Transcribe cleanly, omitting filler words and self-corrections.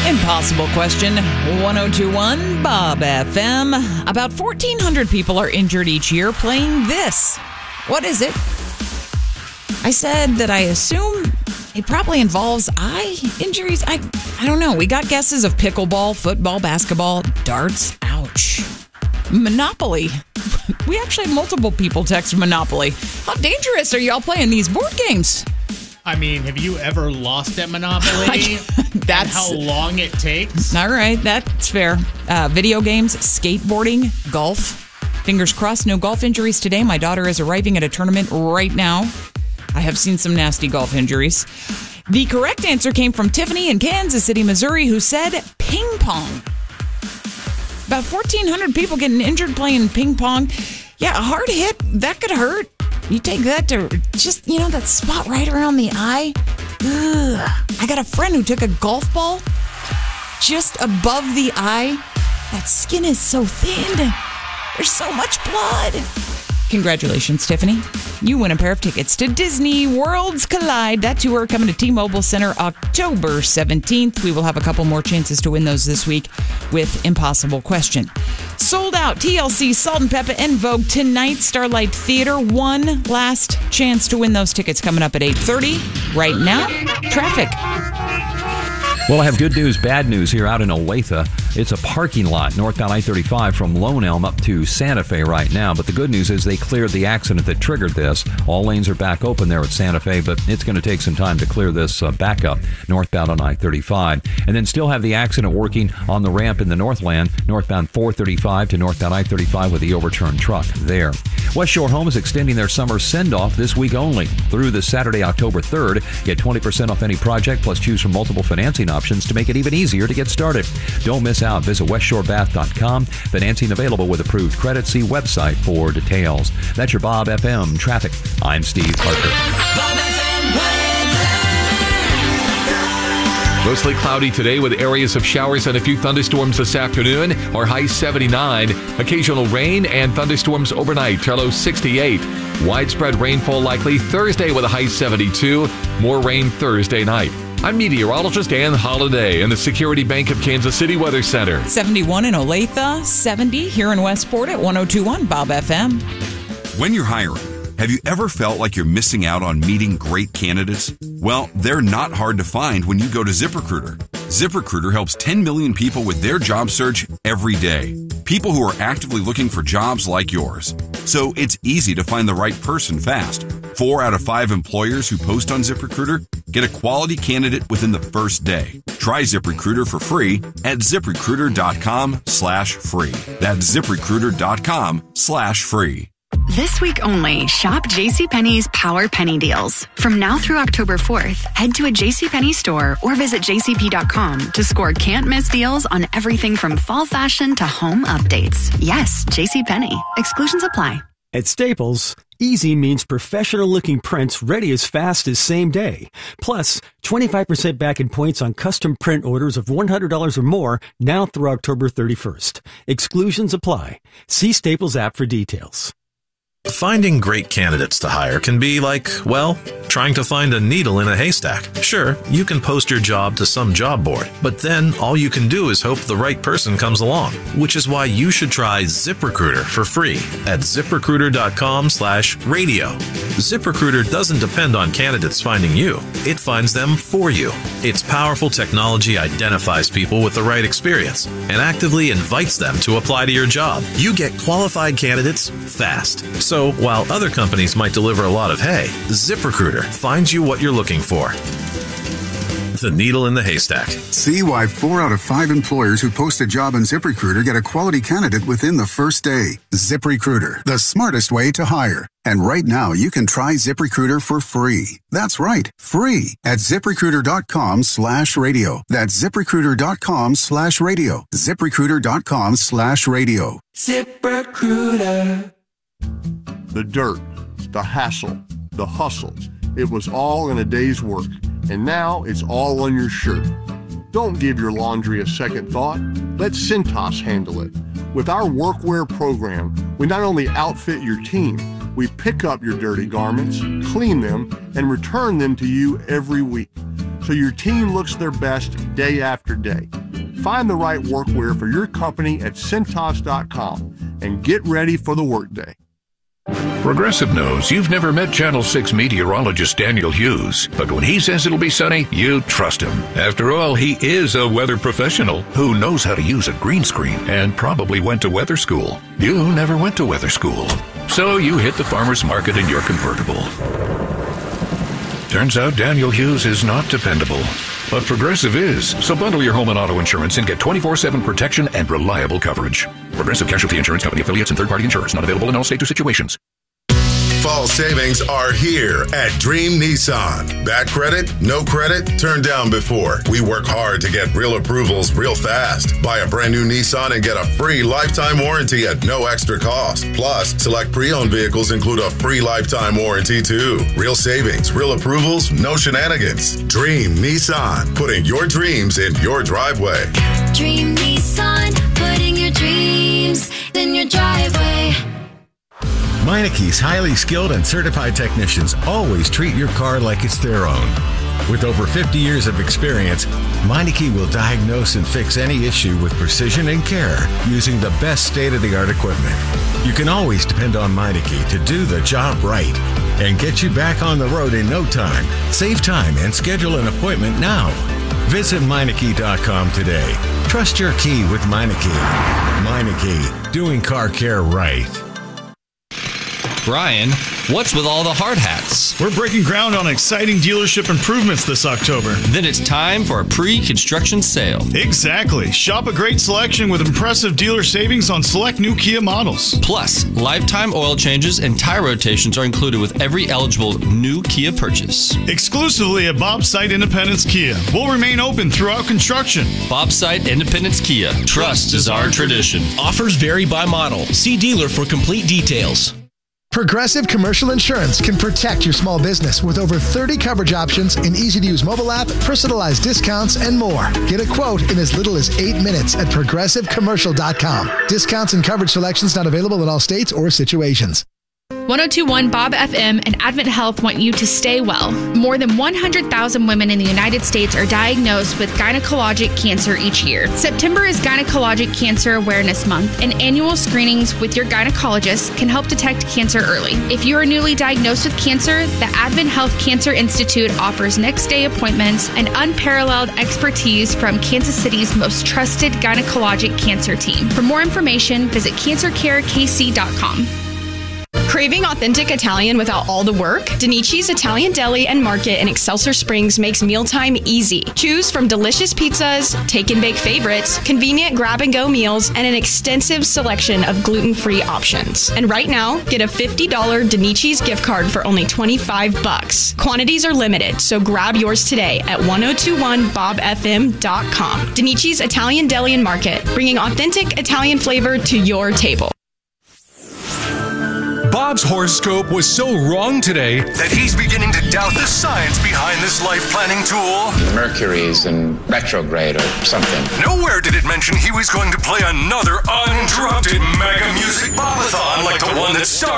Impossible question. 1021 Bob FM. About 1,400 people are injured each year playing this. What is it? I said that I assume it probably involves eye injuries. I don't know. We got guesses of pickleball, football, basketball, darts. Ouch. Monopoly. We actually had multiple people text Monopoly. How dangerous are y'all playing these board games? I mean, have you ever lost at Monopoly? That's how long it takes? All right, that's fair. Video games, skateboarding, golf. Fingers crossed, no golf injuries today. My daughter is arriving at a tournament right now. I have seen some nasty golf injuries. The correct answer came from Tiffany in Kansas City, Missouri, who said ping pong. About 1,400 people getting injured playing ping pong. Yeah, a hard hit, that could hurt. You take that to just, that spot right around the eye. Ugh. I got a friend who took a golf ball just above the eye. That skin is so thin. There's so much blood. Congratulations, Tiffany. You win a pair of tickets to Disney Worlds Collide. That tour coming to T-Mobile Center October 17th. We will have a couple more chances to win those this week with Impossible Question. Sold out TLC, Salt and Pepper, and Vogue tonight, Starlight Theater. One last chance to win those tickets coming up at 8:30. Right now, traffic. Well, I have good news, bad news here out in Olathe. It's a parking lot northbound I-35 from Lone Elm up to Santa Fe right now. But the good news is they cleared the accident that triggered this. All lanes are back open there at Santa Fe, but it's going to take some time to clear this back up northbound on I-35. And then still have the accident working on the ramp in the Northland, northbound 435 to northbound I-35 with the overturned truck there. West Shore Home is extending their summer send-off this week only. Through the Saturday, October 3rd, get 20% off any project, plus choose from multiple financing options to make it even easier to get started. Don't miss out. Visit westshorebath.com. Financing available with approved credit. See website for details. That's your Bob FM traffic. I'm Steve Parker. Mostly cloudy today with areas of showers and a few thunderstorms this afternoon. Our high 79. Occasional rain and thunderstorms overnight. Our low 68. Widespread rainfall likely Thursday with a high 72. More rain Thursday night. I'm meteorologist Ann Holiday in the Security Bank of Kansas City Weather Center. 71 in Olathe, 70 here in Westport at 1021 Bob FM. When you're hiring, have you ever felt like you're missing out on meeting great candidates? Well, they're not hard to find when you go to ZipRecruiter. ZipRecruiter helps 10 million people with their job search every day. People who are actively looking for jobs like yours. So it's easy to find the right person fast. 4 out of 5 employers who post on ZipRecruiter get a quality candidate within the first day. Try ZipRecruiter for free at ZipRecruiter.com/free. That's ZipRecruiter.com/free. This week only, shop JCPenney's Power Penny Deals. From now through October 4th, head to a JCPenney store or visit jcp.com to score can't-miss deals on everything from fall fashion to home updates. Yes, JCPenney. Exclusions apply. At Staples, easy means professional-looking prints ready as fast as same day. Plus, 25% back in points on custom print orders of $100 or more now through October 31st. Exclusions apply. See Staples app for details. Finding great candidates to hire can be like, well, trying to find a needle in a haystack. Sure, you can post your job to some job board, but then all you can do is hope the right person comes along, which is why you should try ZipRecruiter for free at ZipRecruiter.com/radio. ZipRecruiter doesn't depend on candidates finding you. It finds them for you. Its powerful technology identifies people with the right experience and actively invites them to apply to your job. You get qualified candidates fast. So while other companies might deliver a lot of hay, ZipRecruiter finds you what you're looking for. The needle in the haystack. See why 4 out of 5 employers who post a job on ZipRecruiter get a quality candidate within the first day. ZipRecruiter, the smartest way to hire. And right now, you can try ZipRecruiter for free. That's right, free at ZipRecruiter.com/radio. That's ZipRecruiter.com/radio. ZipRecruiter.com/radio. ZipRecruiter. The dirt, the hassle, the hustle. It was all in a day's work, and now it's all on your shirt. Don't give your laundry a second thought. Let Cintas handle it. With our workwear program, we not only outfit your team, we pick up your dirty garments, clean them, and return them to you every week, so your team looks their best day after day. Find the right workwear for your company at Cintas.com and get ready for the workday. Progressive knows you've never met Channel 6 meteorologist Daniel Hughes, but when he says it'll be sunny, you trust him. After all, he is a weather professional who knows how to use a green screen and probably went to weather school. You never went to weather school, so you hit the farmer's market in your convertible. Turns out Daniel Hughes is not dependable, but Progressive is. So bundle your home and auto insurance and get 24/7 protection and reliable coverage. Progressive Casualty Insurance Company affiliates and third-party insurers not available in all states or situations. Fall savings are here at Dream Nissan. Bad credit? No credit? Turned down before. We work hard to get real approvals real fast. Buy a brand new Nissan and get a free lifetime warranty at no extra cost. Plus, select pre-owned vehicles include a free lifetime warranty too. Real savings, real approvals, no shenanigans. Dream Nissan, putting your dreams in your driveway. Dream Nissan, putting your dreams in your driveway. Meineke's highly skilled and certified technicians always treat your car like it's their own. With over 50 years of experience, Meineke will diagnose and fix any issue with precision and care using the best state-of-the-art equipment. You can always depend on Meineke to do the job right and get you back on the road in no time. Save time and schedule an appointment now. Visit Meineke.com today. Trust your key with Meineke. Meineke, doing car care right. Brian, what's with all the hard hats? We're breaking ground on exciting dealership improvements this October. Then it's time for a pre-construction sale. Exactly. Shop a great selection with impressive dealer savings on select new Kia models. Plus, lifetime oil changes and tire rotations are included with every eligible new Kia purchase. Exclusively at Bob's Site Independence Kia. We'll remain open throughout construction. Bob's Site Independence Kia. Trust is our tradition. Offers vary by model. See dealer for complete details. Progressive Commercial Insurance can protect your small business with over 30 coverage options, an easy-to-use mobile app, personalized discounts, and more. Get a quote in as little as 8 minutes at ProgressiveCommercial.com. Discounts and coverage selections not available in all states or situations. 102.1 Bob FM and Advent Health want you to stay well. More than 100,000 women in the United States are diagnosed with gynecologic cancer each year. September is Gynecologic Cancer Awareness Month, and annual screenings with your gynecologist can help detect cancer early. If you are newly diagnosed with cancer, the Advent Health Cancer Institute offers next-day appointments and unparalleled expertise from Kansas City's most trusted gynecologic cancer team. For more information, visit cancercarekc.com. Craving authentic Italian without all the work? Donici's Italian Deli and Market in Excelsior Springs makes mealtime easy. Choose from delicious pizzas, take-and-bake favorites, convenient grab-and-go meals, and an extensive selection of gluten-free options. And right now, get a $50 Donici's gift card for only $25. Quantities are limited, so grab yours today at 1021bobfm.com. Donici's Italian Deli and Market, bringing authentic Italian flavor to your table. Bob's horoscope was so wrong today that he's beginning to doubt the science behind this life planning tool. Mercury's in retrograde or something. Nowhere did it mention he was going to play another uninterrupted mega music bobathon like the one that started